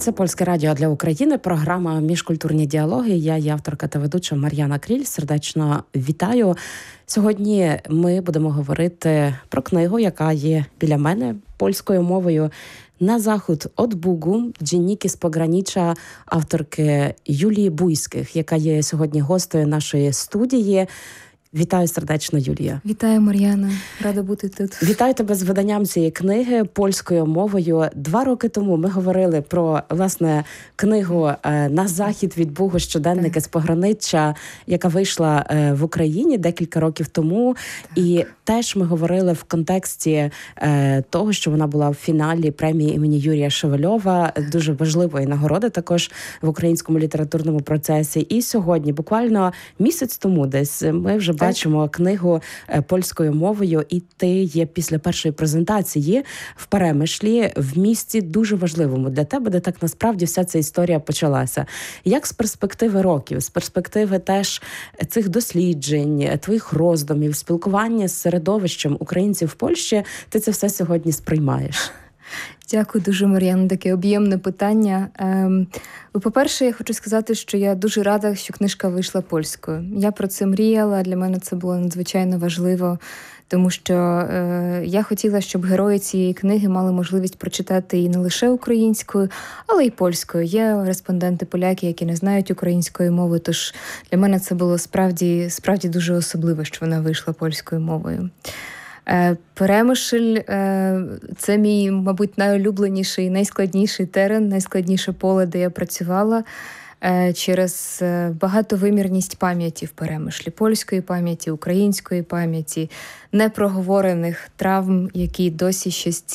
Це Польське радіо для України, програма «Міжкультурні діалоги». Я є авторка та ведуча Мар'яна Кріль. Сердечно вітаю. Сьогодні ми будемо говорити про книгу, яка є біля мене польською мовою. «На захід від Бугу. Dzienniki z pogranicza» авторки Юлії Буйських, яка є сьогодні гостею нашої студії. Вітаю сердечно, Юлія. Вітаю, Мар'яна. Рада бути тут. Вітаю тебе з виданням цієї книги польською мовою. 2 роки тому ми говорили про, власне, книгу «На захід від Бугу. Щоденники з пограниччя», яка вийшла в Україні декілька років тому. Так. І теж ми говорили в контексті того, що вона була в фіналі премії імені Юрія Шевельова, дуже важливої нагороди також в українському літературному процесі. І сьогодні, буквально місяць тому десь, ми вже бачимо книгу польською мовою, і ти є після першої презентації в Перемишлі, в місті дуже важливому для тебе, де так насправді вся ця історія почалася. Як з перспективи років, з перспективи теж цих досліджень, твоїх роздумів, спілкування з середовищем українців в Польщі, ти це все сьогодні сприймаєш? Дякую дуже, Мар'яна, таке об'ємне питання. По-перше, я хочу сказати, що я дуже рада, що книжка вийшла польською. Я про це мріяла, для мене це було надзвичайно важливо, тому що я хотіла, щоб герої цієї книги мали можливість прочитати її не лише українською, але й польською. Є респонденти-поляки, які не знають української мови, тож для мене це було справді дуже особливо, що вона вийшла польською мовою. Перемишль – це мій, мабуть, найулюбленіший, найскладніший терен, найскладніше поле, де я працювала через багатовимірність пам'яті в Перемишлі, польської пам'яті, української пам'яті, непроговорених травм, які досі ще